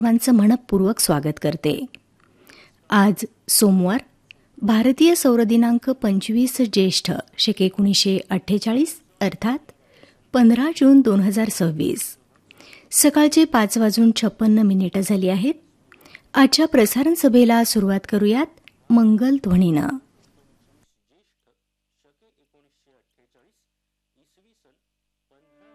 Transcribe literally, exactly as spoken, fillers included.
सर्वांचं मनपूर्वक स्वागत करते. आज सोमवार, भारतीय सौर दिनांक पंचवीस ज्येष्ठ शके एकोणीसशे अठ्ठेचाळीस अर्थात पंधरा जून दोन हजार सव्वीस. सकाळचे पाच वाजून छप्पन्न मिनिटं झाली आहेत. आजच्या प्रसारण सभेला सुरुवात करूयात मंगल ध्वनीनं.